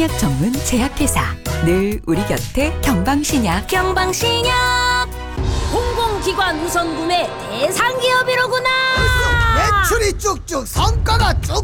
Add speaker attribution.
Speaker 1: 한약 전문 제약회사 늘 우리 곁에 경방신약.
Speaker 2: 경방신약 공공기관 우선 구매 대상 기업이로구나.
Speaker 3: 매출이 쭉쭉 성과가 쭉